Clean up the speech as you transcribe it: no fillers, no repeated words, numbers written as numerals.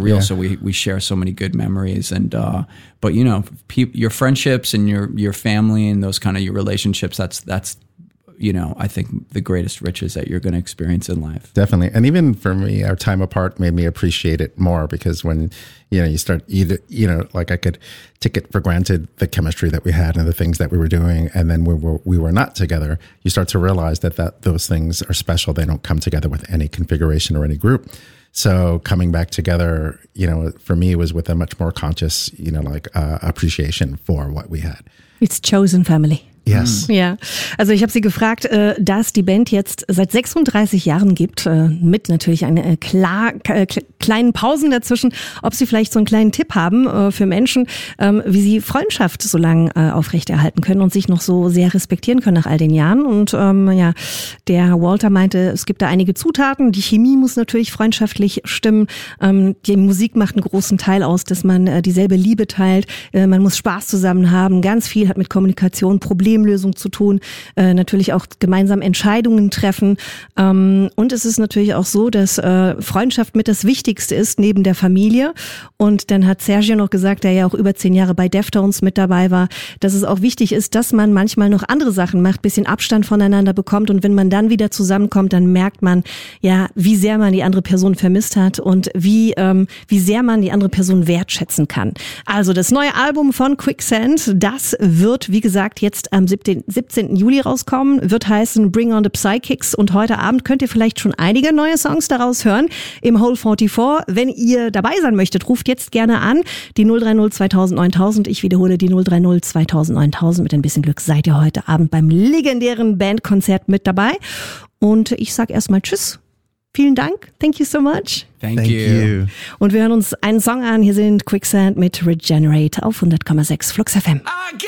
surreal. Yeah. So we share so many good memories, and but your friendships and your family and those kind of your relationships. That's I think the greatest riches that you're going to experience in life. Definitely. And even for me, our time apart made me appreciate it more, because when, you start like I could take it for granted, the chemistry that we had and the things that we were doing. And then we were not together. You start to realize that those things are special. They don't come together with any configuration or any group. So coming back together, for me was with a much more conscious, appreciation for what we had. It's chosen family. Yes. Ja, also ich habe sie gefragt, da es die Band jetzt seit 36 Jahren gibt, mit natürlich eine kleinen Pausen dazwischen, ob sie vielleicht so einen kleinen Tipp haben für Menschen, wie sie Freundschaft so lange aufrechterhalten können und sich noch so sehr respektieren können nach all den Jahren. Und der Walter meinte, es gibt da einige Zutaten. Die Chemie muss natürlich freundschaftlich stimmen. Die Musik macht einen großen Teil aus, dass man dieselbe Liebe teilt. Man muss Spaß zusammen haben. Ganz viel hat mit Kommunikation, Problemlösung zu tun, natürlich auch gemeinsam Entscheidungen treffen. Und es ist natürlich auch so, dass Freundschaft mit das Wichtigste ist, neben der Familie. Und dann hat Sergio noch gesagt, der ja auch über 10 Jahre bei Deftones mit dabei war, dass es auch wichtig ist, dass man manchmal noch andere Sachen macht, bisschen Abstand voneinander bekommt. Und wenn man dann wieder zusammenkommt, dann merkt man, ja, wie sehr man die andere Person vermisst hat und wie sehr man die andere Person wertschätzen kann. Also das neue Album von Quicksand, das wird, wie gesagt, jetzt am 17. Juli rauskommen, wird heißen Bring on the Psychics, und heute Abend könnt ihr vielleicht schon einige neue Songs daraus hören im Whole 44. Wenn ihr dabei sein möchtet, ruft jetzt gerne an, die 030 2000 9000. Ich wiederhole, die 030 2000 9000. Mit ein bisschen Glück seid ihr heute Abend beim legendären Bandkonzert mit dabei. Und ich sag erstmal Tschüss. Vielen Dank. Thank you so much. Thank you. Und wir hören uns einen Song an. Hier sind Quicksand mit Regenerate auf 100,6 Flux FM.